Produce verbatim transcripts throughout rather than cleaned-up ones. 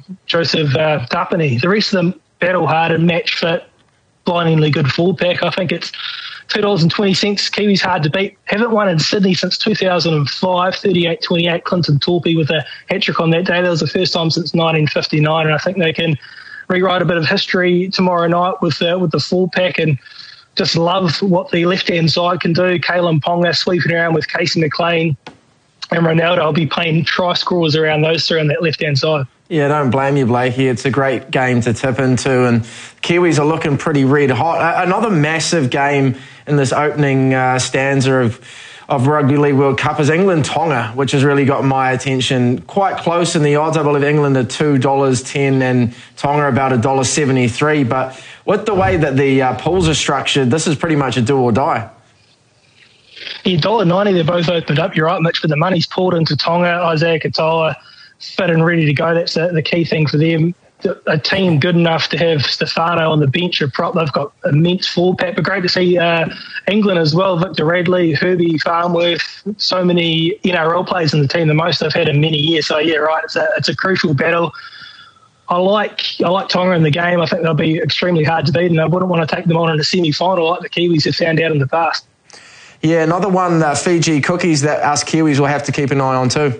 Joseph uh, Tapani. The rest of them battle hard and match fit, blindingly good full pack. I think it's two dollars and twenty cents. Kiwis hard to beat. Haven't won in Sydney since two thousand five, thirty-eight twenty-eight. Clinton Torpey with a hat-trick on that day. That was the first time since nineteen fifty-nine, and I think they can rewrite a bit of history tomorrow night with uh, with the full pack, and just love what the left-hand side can do. Kalen Ponga sweeping around with Casey McLean and Ronaldo. I'll be playing try-scorers around those three on that left-hand side. Yeah, don't blame you, Blakey. It's a great game to tip into, and Kiwis are looking pretty red hot. Another massive game in this opening uh, stanza of, of Rugby League World Cup is England-Tonga, which has really got my attention. Quite close in the odds. I believe England are two dollars ten and Tonga about one dollar seventy-three. But with the way that the uh, pools are structured, this is pretty much a do or die. Yeah, one dollar ninety, they're both opened up. You're right, Mitch, but the money's poured into Tonga. Isaiah Katoa fit and ready to go. That's the, the key thing for them. A team good enough to have Stefano on the bench or prop. They've got immense full pack, but great to see uh, England as well. Victor Radley, Herbie Farnworth, so many N R L players in the team, the most they've had in many years. So yeah, right, it's a it's a crucial battle. I like I like Tonga in the game. I think they'll be extremely hard to beat, and I wouldn't want to take them on in a semi-final like the Kiwis have found out in the past. Yeah, another one, uh, Fiji Cookies, that us Kiwis will have to keep an eye on too.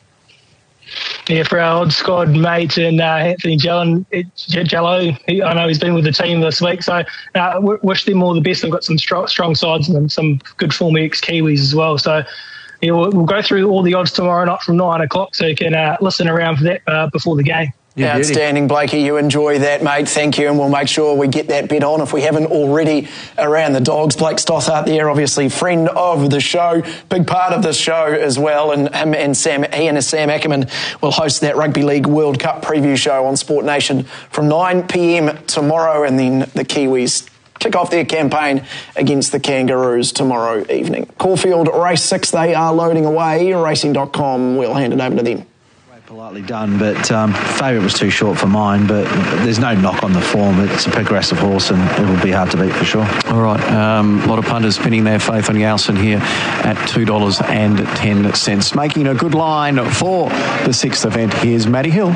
Yeah, for our odd squad mate and uh, Anthony Jello, Jello he, I know he's been with the team this week, so uh, wish them all the best. They've got some strong, strong sides and some good form ex-Kiwis as well. So yeah, we'll, we'll go through all the odds tomorrow night from nine o'clock, so you can uh, listen around for that uh, before the game. Yeah, outstanding, Blakey. You enjoy that, mate. Thank you, and we'll make sure we get that bet on if we haven't already around the Dogs. Blake Stothart there, obviously friend of the show, big part of this show as well, and him and Sam, he and Sam Ackerman will host that Rugby League World Cup preview show on Sport Nation from nine p.m. tomorrow, and then the Kiwis kick off their campaign against the Kangaroos tomorrow evening. Caulfield Race six, they are loading away. Racing dot com, we'll hand it over to them. Politely done, but um, favourite was too short for mine, but there's no knock on the form. It's a progressive horse and it will be hard to beat for sure. All right, um, a lot of punters pinning their faith on Yalson here at two dollars and ten cents. Making a good line for the sixth event, here's Matty Hill.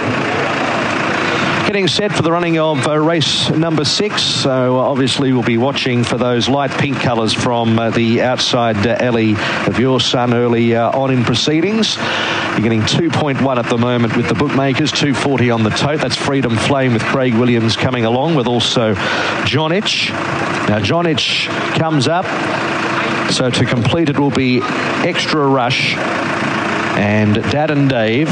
Getting set for the running of uh, race number six, so obviously we'll be watching for those light pink colours from uh, the outside uh, alley of your son early uh, on in proceedings. You're getting two point one at the moment with the bookmakers, two forty on the tote. That's Freedom Flame with Craig Williams coming along with also John Itch. Now John Itch comes up, so to complete it will be Extra Rush and Dad and Dave.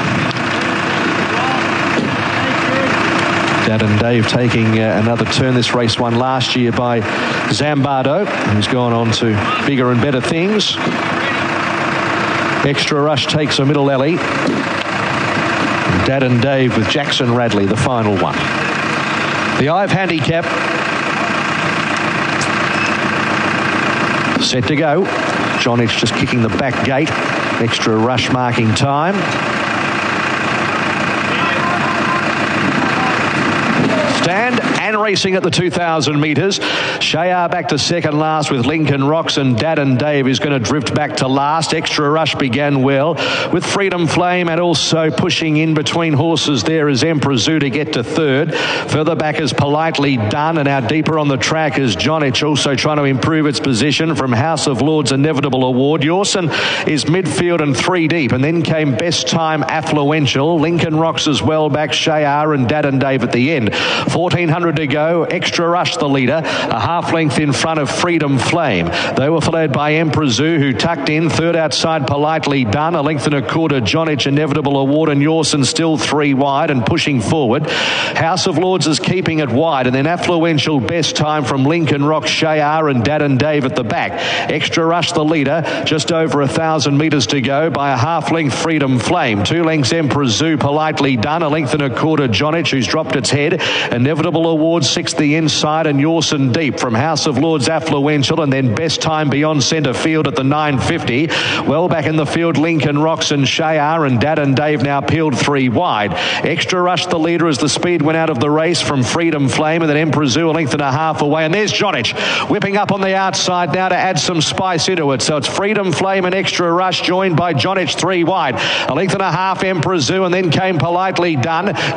Dad and Dave taking uh, another turn. This race won last year by Zambardo, who's gone on to bigger and better things. Extra Rush takes a middle alley. Dad and Dave with Jackson Radley, the final one. The Ive handicap. Set to go. John Itch just kicking the back gate. Extra Rush marking time. Stand and racing at the two thousand metres. Shayar back to second last with Lincoln Rocks, and Dad and Dave is going to drift back to last. Extra Rush began well with Freedom Flame, and also pushing in between horses there is Emperor Zoo to get to third. Further back is Politely Done, and now deeper on the track is John Itch, also trying to improve its position from House of Lords Inevitable Award. Yorson is midfield and three deep, and then came Best Time Affluential. Lincoln Rocks as well back, Shayar and Dad and Dave at the end. fourteen hundred to go. Extra Rush the leader, a half length in front of Freedom Flame. They were followed by Emperor Zoo, who tucked in. Third outside Politely Done, a length and a quarter John Itch Inevitable Award, and Yorson still three wide and pushing forward. House of Lords is keeping it wide, and then Affluential Best Time from Lincoln Rock, Shayar and Dad and Dave at the back. Extra Rush the leader, just over a thousand metres to go by a half length Freedom Flame. Two lengths Emperor Zoo, Politely Done, a length and a quarter John Itch, who's dropped its head. Inevitable Award sixth the inside, and Yorson deep from House of Lords Affluential, and then Best Time beyond centre field at the nine fifty. Well back in the field Lincoln Rocks and Shayar, and Dad and Dave now peeled three wide. Extra Rush the leader as the speed went out of the race from Freedom Flame, and then Emperor Zoo a length and a half away, and there's John Itch whipping up on the outside now to add some spice into it. So it's Freedom Flame and Extra Rush joined by John Itch three wide. A length and a half Emperor Zoo, and then came Politely Done.